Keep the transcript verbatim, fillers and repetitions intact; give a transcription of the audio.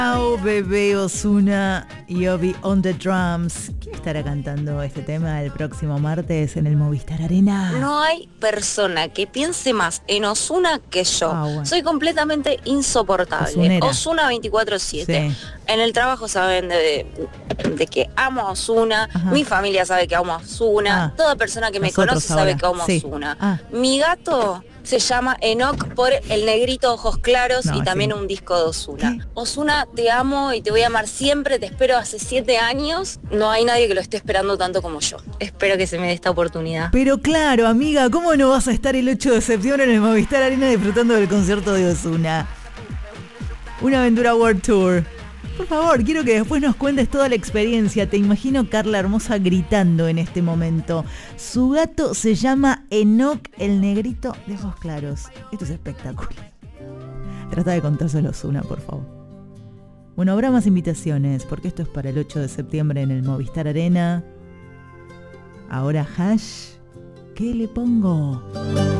Chao, bebé Ozuna y Obi on the drums. ¿Quién estará cantando este tema el próximo martes en el Movistar Arena? No hay persona que piense más en Ozuna que yo. Ah, bueno. Soy completamente insoportable. Ozunera. Ozuna veinticuatro siete. Sí. En el trabajo saben de, de, de que amo a Ozuna. Ajá. Mi familia sabe que amo a Ozuna. Ah, Toda persona que me nosotros conoce sabe ahora. que amo a Sí. Ozuna. Ah. Mi gato se llama Enoch por el negrito ojos claros No, y también sí. un disco de Ozuna. ¿Qué? Ozuna, te amo y te voy a amar siempre. Te espero hace siete años. No hay nadie que lo esté esperando tanto como yo. Espero que se me dé esta oportunidad. Pero claro, amiga, ¿cómo no vas a estar el ocho de septiembre en el Movistar Arena disfrutando del concierto de Ozuna? Una aventura World Tour. Por favor, quiero que después nos cuentes toda la experiencia. Te imagino Carla Hermosa gritando en este momento. Su gato se llama Enoch, el negrito de ojos claros. Esto es espectacular. Trata de contárselo a Ozuna, por favor. Bueno, habrá más invitaciones, porque esto es para el ocho de septiembre en el Movistar Arena. Ahora hash, ¿qué le pongo?